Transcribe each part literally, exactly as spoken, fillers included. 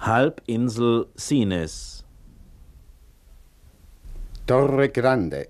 Halbinsel Sines. Torre Grande.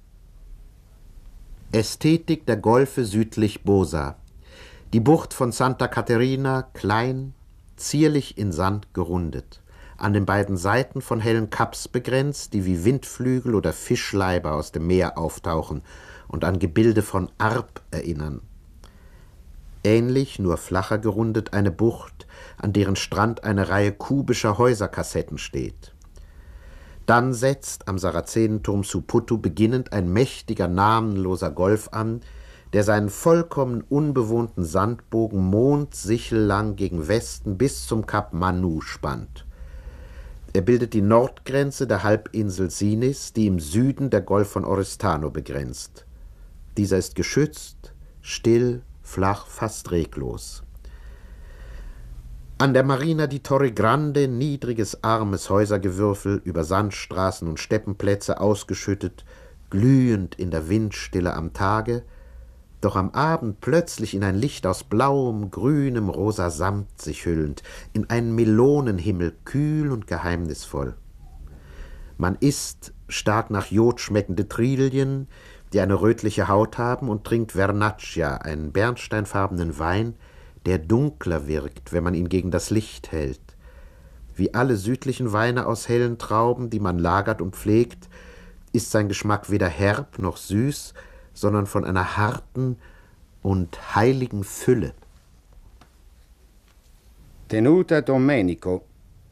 Ästhetik der Golfe südlich Bosa. Die Bucht von Santa Caterina, klein, zierlich in Sand gerundet. An den beiden Seiten von hellen Kaps begrenzt, die wie Windflügel oder Fischleiber aus dem Meer auftauchen und an Gebilde von Arp erinnern. Ähnlich, nur flacher gerundet, eine Bucht, an deren Strand eine Reihe kubischer Häuserkassetten steht. Dann setzt am Sarazenenturm Suputtu beginnend ein mächtiger, namenloser Golf an, der seinen vollkommen unbewohnten Sandbogen mondsichellang gegen Westen bis zum Kap Manu spannt. Er bildet die Nordgrenze der Halbinsel Sinis, die im Süden der Golf von Oristano begrenzt. Dieser ist geschützt, still, flach, fast reglos. An der Marina di Torre Grande niedriges, armes Häusergewürfel, über Sandstraßen und Steppenplätze ausgeschüttet, glühend in der Windstille am Tage, doch am Abend plötzlich in ein Licht aus blauem, grünem, rosa Samt sich hüllend, in einen Melonenhimmel, kühl und geheimnisvoll. Man isst stark nach Jod schmeckende Trilien, die eine rötliche Haut haben, und trinkt Vernaccia, einen bernsteinfarbenen Wein, der dunkler wirkt, wenn man ihn gegen das Licht hält. Wie alle südlichen Weine aus hellen Trauben, die man lagert und pflegt, ist sein Geschmack weder herb noch süß, sondern von einer harten und heiligen Fülle. Tenuta Domenico.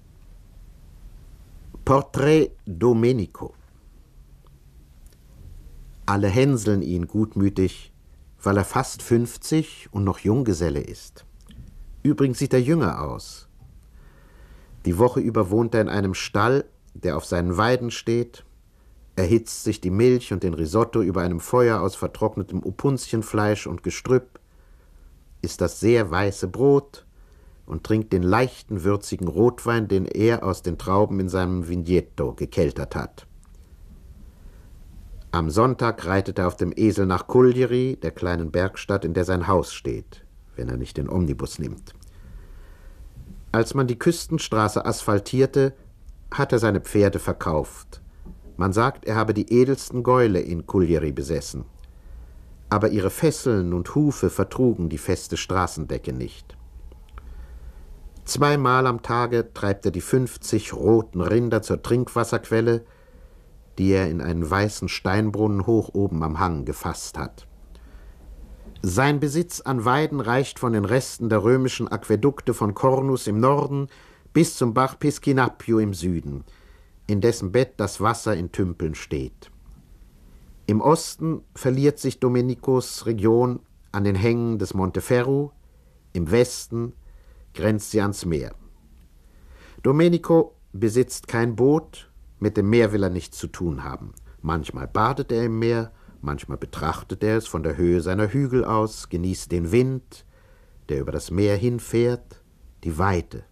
Porträt Domenico. Alle hänseln ihn gutmütig, weil er fast fünfzig und noch Junggeselle ist. Übrigens sieht er jünger aus. Die Woche über wohnt er in einem Stall, der auf seinen Weiden steht, erhitzt sich die Milch und den Risotto über einem Feuer aus vertrocknetem Opuntienfleisch und Gestrüpp, isst das sehr weiße Brot und trinkt den leichten, würzigen Rotwein, den er aus den Trauben in seinem Vigneto gekeltert hat. Am Sonntag reitet er auf dem Esel nach Cagliari, der kleinen Bergstadt, in der sein Haus steht, wenn er nicht den Omnibus nimmt. Als man die Küstenstraße asphaltierte, hat er seine Pferde verkauft. Man sagt, er habe die edelsten Gäule in Cagliari besessen. Aber ihre Fesseln und Hufe vertrugen die feste Straßendecke nicht. Zweimal am Tage treibt er die fünfzig roten Rinder zur Trinkwasserquelle, die er in einen weißen Steinbrunnen hoch oben am Hang gefasst hat. Sein Besitz an Weiden reicht von den Resten der römischen Aquädukte von Cornus im Norden bis zum Bach Piscinapio im Süden, in dessen Bett das Wasser in Tümpeln steht. Im Osten verliert sich Domenicos Region an den Hängen des Monteferru, im Westen grenzt sie ans Meer. Domenico besitzt kein Boot, mit dem Meer will er nichts zu tun haben. Manchmal badet er im Meer, manchmal betrachtet er es von der Höhe seiner Hügel aus, genießt den Wind, der über das Meer hinfährt, die Weite.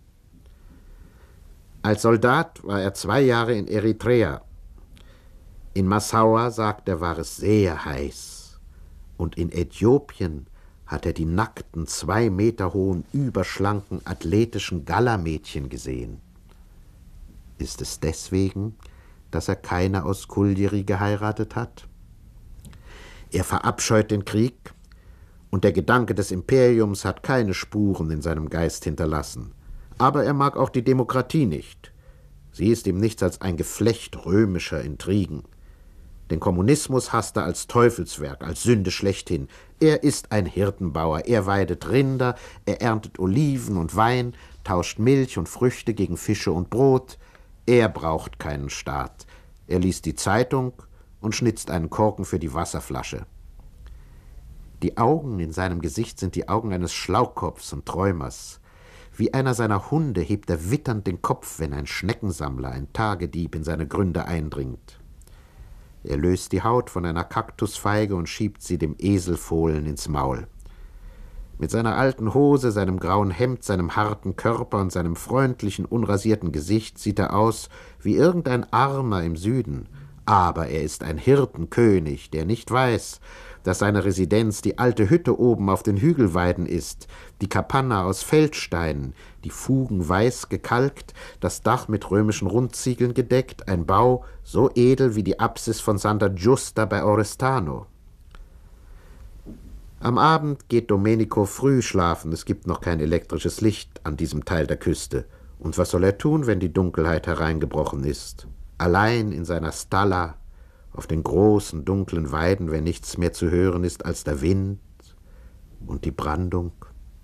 Als Soldat war er zwei Jahre in Eritrea. In Massaua, sagt er, war es sehr heiß. Und in Äthiopien hat er die nackten, zwei Meter hohen, überschlanken, athletischen Galla-Mädchen gesehen. Ist es deswegen, dass er keine aus Cagliari geheiratet hat? Er verabscheut den Krieg, und der Gedanke des Imperiums hat keine Spuren in seinem Geist hinterlassen. Aber er mag auch die Demokratie nicht. Sie ist ihm nichts als ein Geflecht römischer Intrigen. Den Kommunismus hasst er als Teufelswerk, als Sünde schlechthin. Er ist ein Hirtenbauer, er weidet Rinder, er erntet Oliven und Wein, tauscht Milch und Früchte gegen Fische und Brot. Er braucht keinen Staat. Er liest die Zeitung und schnitzt einen Korken für die Wasserflasche. Die Augen in seinem Gesicht sind die Augen eines Schlaukopfs und Träumers. Wie einer seiner Hunde hebt er witternd den Kopf, wenn ein Schneckensammler, ein Tagedieb, in seine Gründe eindringt. Er löst die Haut von einer Kaktusfeige und schiebt sie dem Eselfohlen ins Maul. Mit seiner alten Hose, seinem grauen Hemd, seinem harten Körper und seinem freundlichen, unrasierten Gesicht sieht er aus wie irgendein Armer im Süden. Aber er ist ein Hirtenkönig, der nicht weiß, dass seine Residenz die alte Hütte oben auf den Hügelweiden ist, die Capanna aus Feldsteinen, die Fugen weiß gekalkt, das Dach mit römischen Rundziegeln gedeckt, ein Bau so edel wie die Apsis von Santa Giusta bei Oristano. Am Abend geht Domenico früh schlafen, es gibt noch kein elektrisches Licht an diesem Teil der Küste. Und was soll er tun, wenn die Dunkelheit hereingebrochen ist? Allein in seiner Stalla, auf den großen, dunklen Weiden, wenn nichts mehr zu hören ist als der Wind und die Brandung.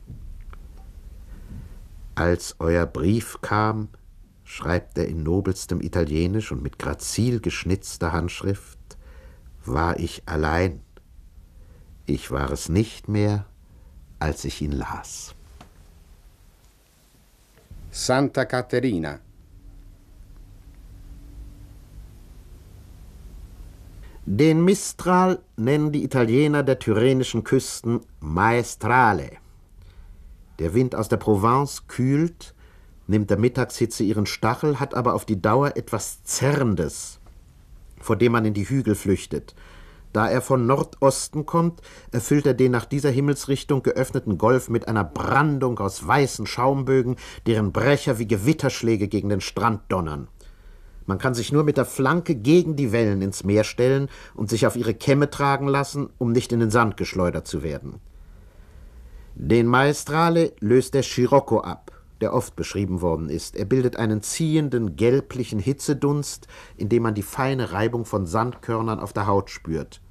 Als euer Brief kam, schreibt er in nobelstem Italienisch und mit grazil geschnitzter Handschrift, war ich allein. Ich war es nicht mehr, als ich ihn las. Santa Caterina. Den Mistral nennen die Italiener der tyrrhenischen Küsten Maestrale. Der Wind aus der Provence kühlt, nimmt der Mittagshitze ihren Stachel, hat aber auf die Dauer etwas Zerrendes, vor dem man in die Hügel flüchtet. Da er von Nordosten kommt, erfüllt er den nach dieser Himmelsrichtung geöffneten Golf mit einer Brandung aus weißen Schaumbögen, deren Brecher wie Gewitterschläge gegen den Strand donnern. Man kann sich nur mit der Flanke gegen die Wellen ins Meer stellen und sich auf ihre Kämme tragen lassen, um nicht in den Sand geschleudert zu werden. Den Maestrale löst der Scirocco ab, der oft beschrieben worden ist. Er bildet einen ziehenden, gelblichen Hitzedunst, in dem man die feine Reibung von Sandkörnern auf der Haut spürt.